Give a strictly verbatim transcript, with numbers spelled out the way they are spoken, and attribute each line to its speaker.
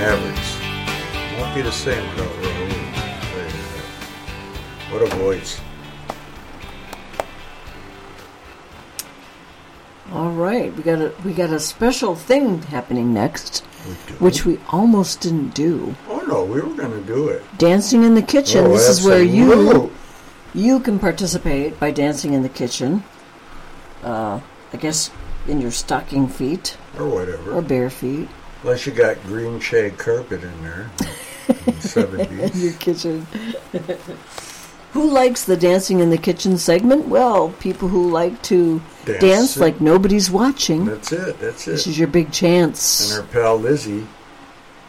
Speaker 1: Mavericks. Won't be the same without Raul. What a voice.
Speaker 2: All right, we got a we got a special thing happening next,
Speaker 1: We do.
Speaker 2: which we almost didn't do.
Speaker 1: Oh no, we were going to do it.
Speaker 2: Dancing in the kitchen.
Speaker 1: Oh,
Speaker 2: this is where you
Speaker 1: absolute.
Speaker 2: you can participate by dancing in the kitchen. Uh, I guess in your stocking feet
Speaker 1: Or whatever.
Speaker 2: or bare feet
Speaker 1: Unless you got green shag carpet in there. In the
Speaker 2: in
Speaker 1: seventies.
Speaker 2: your kitchen. Who likes the dancing in the kitchen segment? Well, people who like to
Speaker 1: Dance.
Speaker 2: dance like nobody's watching.
Speaker 1: That's it, that's
Speaker 2: This
Speaker 1: it.
Speaker 2: is your big chance.
Speaker 1: And our pal Lizzie